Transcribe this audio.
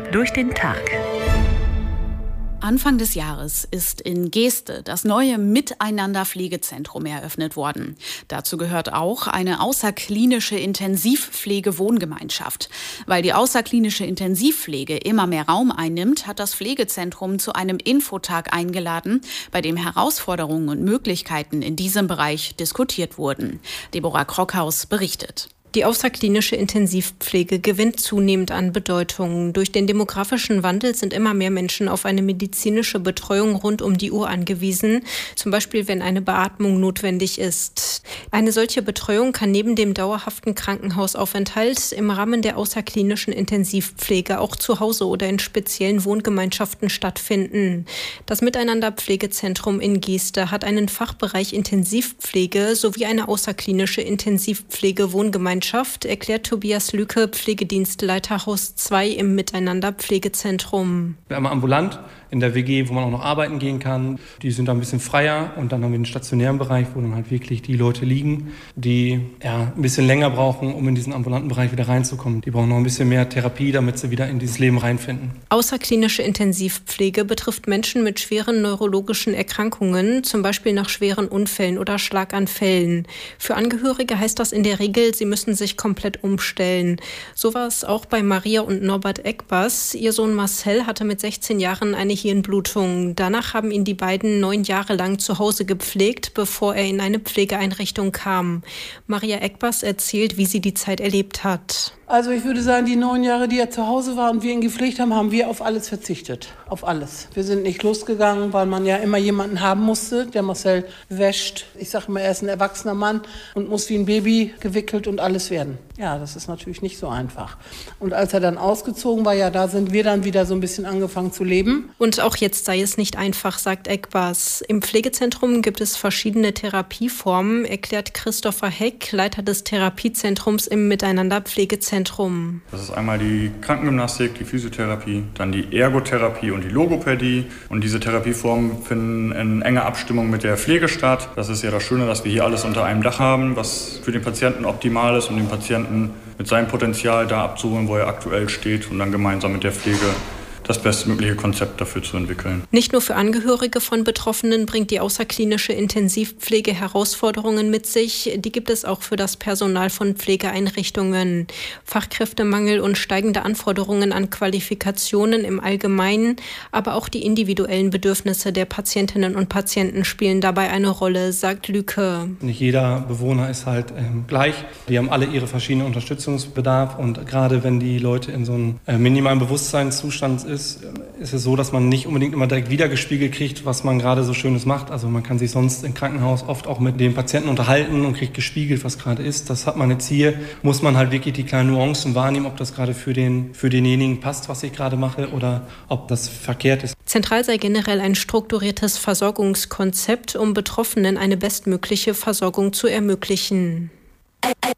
durch den Tag. Anfang des Jahres ist in Geeste das neue Miteinander-Pflegezentrum eröffnet worden. Dazu gehört auch eine außerklinische Intensivpflege-Wohngemeinschaft. Weil die außerklinische Intensivpflege immer mehr Raum einnimmt, hat das Pflegezentrum zu einem Infotag eingeladen, bei dem Herausforderungen und Möglichkeiten in diesem Bereich diskutiert wurden. Deborah Krockhaus berichtet. Die außerklinische Intensivpflege gewinnt zunehmend an Bedeutung. Durch den demografischen Wandel sind immer mehr Menschen auf eine medizinische Betreuung rund um die Uhr angewiesen, zum Beispiel wenn eine Beatmung notwendig ist. Eine solche Betreuung kann neben dem dauerhaften Krankenhausaufenthalt im Rahmen der außerklinischen Intensivpflege auch zu Hause oder in speziellen Wohngemeinschaften stattfinden. Das Miteinander-Pflegezentrum in Geeste hat einen Fachbereich Intensivpflege sowie eine außerklinische Intensivpflege-Wohngemeinschaft, erklärt Tobias Lücke, Pflegedienstleiter Haus 2 im Miteinander-Pflegezentrum. Wir haben ambulant in der WG, wo man auch noch arbeiten gehen kann. Die sind da ein bisschen freier. Und dann haben wir den stationären Bereich, wo dann halt wirklich die Leute liegen, die ein bisschen länger brauchen, um in diesen ambulanten Bereich wieder reinzukommen. Die brauchen noch ein bisschen mehr Therapie, damit sie wieder in dieses Leben reinfinden. Außerklinische Intensivpflege betrifft Menschen mit schweren neurologischen Erkrankungen, zum Beispiel nach schweren Unfällen oder Schlaganfällen. Für Angehörige heißt das in der Regel, sie müssen sich komplett umstellen. So war es auch bei Maria und Norbert Eckbas. Ihr Sohn Marcel hatte mit 16 Jahren eine Hirnblutung. Danach haben ihn die beiden 9 Jahre lang zu Hause gepflegt, bevor er in eine Pflegeeinrichtung kam. Maria Eckbas erzählt, wie sie die Zeit erlebt hat. Also ich würde sagen, die 9 Jahre, die er zu Hause war und wir ihn gepflegt haben, haben wir auf alles verzichtet. Auf alles. Wir sind nicht losgegangen, weil man ja immer jemanden haben musste, der Marcel wäscht. Ich sage immer, er ist ein erwachsener Mann und muss wie ein Baby gewickelt und alles werden. Ja, das ist natürlich nicht so einfach. Und als er dann ausgezogen war, da sind wir dann wieder so ein bisschen angefangen zu leben. Und auch jetzt sei es nicht einfach, sagt Eckbas. Im Pflegezentrum gibt es verschiedene Therapieformen, erklärt Christopher Heck, Leiter des Therapiezentrums im Miteinander-Pflegezentrum. Das ist einmal die Krankengymnastik, die Physiotherapie, dann die Ergotherapie und die Logopädie. Und diese Therapieformen finden in enger Abstimmung mit der Pflege statt. Das ist ja das Schöne, dass wir hier alles unter einem Dach haben, was für den Patienten optimal ist, um den Patienten mit seinem Potenzial da abzuholen, wo er aktuell steht und dann gemeinsam mit der Pflege das bestmögliche Konzept dafür zu entwickeln. Nicht nur für Angehörige von Betroffenen bringt die außerklinische Intensivpflege Herausforderungen mit sich, die gibt es auch für das Personal von Pflegeeinrichtungen. Fachkräftemangel und steigende Anforderungen an Qualifikationen im Allgemeinen, aber auch die individuellen Bedürfnisse der Patientinnen und Patienten spielen dabei eine Rolle, sagt Lücke. Nicht jeder Bewohner ist halt gleich. Die haben alle ihre verschiedenen Unterstützungsbedarf und gerade wenn die Leute in so einem minimalen Bewusstseinszustand ist es so, dass man nicht unbedingt immer direkt wiedergespiegelt kriegt, was man gerade so Schönes macht. Also man kann sich sonst im Krankenhaus oft auch mit dem Patienten unterhalten und kriegt gespiegelt, was gerade ist. Das hat man jetzt hier, muss man halt wirklich die kleinen Nuancen wahrnehmen, ob das gerade für denjenigen passt, was ich gerade mache oder ob das verkehrt ist. Zentral sei generell ein strukturiertes Versorgungskonzept, um Betroffenen eine bestmögliche Versorgung zu ermöglichen.